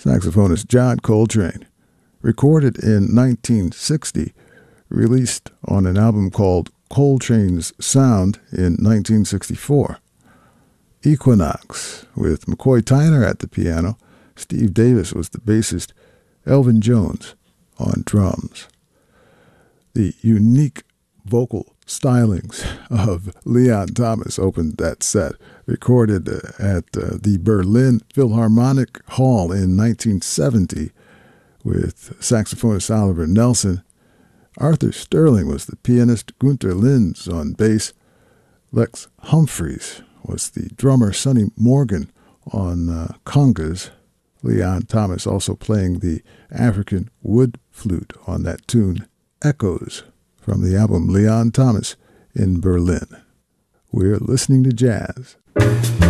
saxophonist John Coltrane, recorded in 1960, released on an album called Coltrane's Sound in 1964. Equinox, with McCoy Tyner at the piano. Steve Davis was the bassist, Elvin Jones on drums. The unique vocal stylings of Leon Thomas opened that set, recorded at the Berlin Philharmonic Hall in 1970 with saxophonist Oliver Nelson. Arthur Sterling was the pianist, Gunter Linz on bass. Lex Humphreys was the drummer, Sonny Morgan on congas. Leon Thomas also playing the African wood flute on that tune, Echoes, from the album Leon Thomas in Berlin. We're listening to jazz.